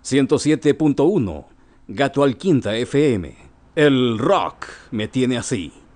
107.1 Gato Alquinta FM. El rock me tiene así.